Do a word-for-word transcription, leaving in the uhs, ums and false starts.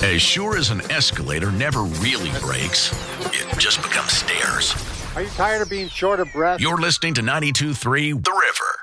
As sure as an escalator never really breaks, it just becomes stairs. Are you tired of being short of breath? You're listening to ninety-two point three The River.